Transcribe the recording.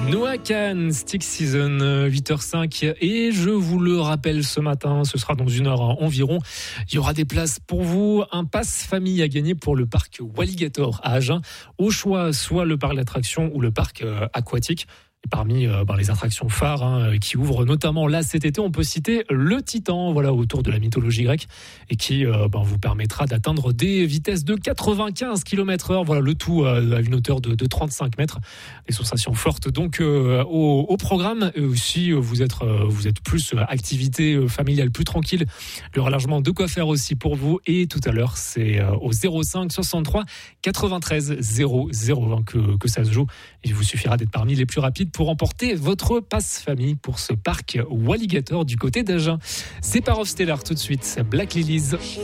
Noah Kahan, Stick Season, 8h05. Et je vous le rappelle ce matin, ce sera dans une heure environ. Il y aura des places pour vous. Un pass famille à gagner pour le parc Walligator à Agen. Au choix, soit le parc d'attractions ou le parc aquatique. Et parmi les attractions phares qui ouvrent notamment là cet été, on peut citer le Titan, voilà, autour de la mythologie grecque, et qui vous permettra d'atteindre des vitesses de 95 km/h. Voilà, le tout à une hauteur de 35 mètres. Des sensations fortes donc au programme. Et aussi, vous êtes plus activité familiale, plus tranquille. Il y aura largement de quoi faire aussi pour vous. Et tout à l'heure, c'est au 05 63 93 00 20 que ça se joue. Il vous suffira d'être parmi les plus rapides pour remporter votre passe famille pour ce parc Walligator du côté d'Agen. C'est Par of Stellar tout de suite, Black Lilies.